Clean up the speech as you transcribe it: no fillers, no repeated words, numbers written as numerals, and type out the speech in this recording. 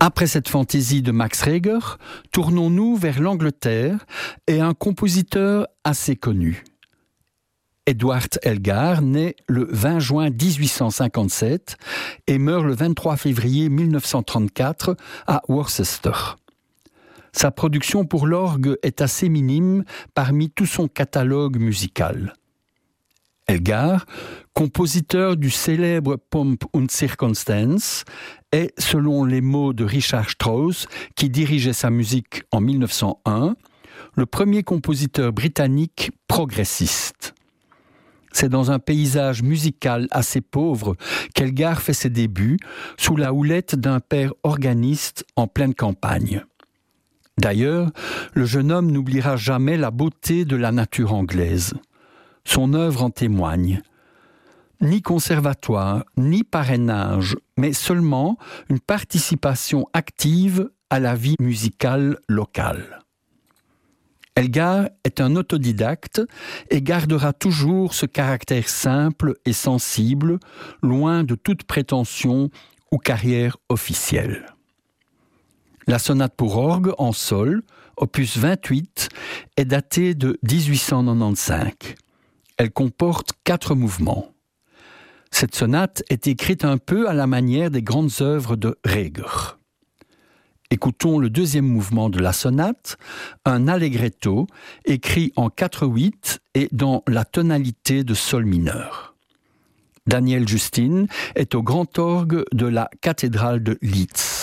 Après cette fantaisie de Max Reger, tournons-nous vers l'Angleterre et un compositeur assez connu. Edward Elgar naît le 20 juin 1857 et meurt le 23 février 1934 à Worcester. Sa production pour l'orgue est assez minime parmi tout son catalogue musical. Elgar, compositeur du célèbre Pomp und Circumstance, est, selon les mots de Richard Strauss, qui dirigeait sa musique en 1901, le premier compositeur britannique progressiste. C'est dans un paysage musical assez pauvre qu'Elgar fait ses débuts, sous la houlette d'un père organiste en pleine campagne. D'ailleurs, le jeune homme n'oubliera jamais la beauté de la nature anglaise. Son œuvre en témoigne. Ni conservatoire, ni parrainage, mais seulement une participation active à la vie musicale locale. Elgar est un autodidacte et gardera toujours ce caractère simple et sensible, loin de toute prétention ou carrière officielle. La sonate pour orgue en sol, opus 28, est datée de 1895. Elle comporte 4 mouvements. Cette sonate est écrite un peu à la manière des grandes œuvres de Reger. Écoutons le deuxième mouvement de la sonate, un allegretto, écrit en 4/8 et dans la tonalité de sol mineur. Daniel Justine est au grand orgue de la cathédrale de Leeds.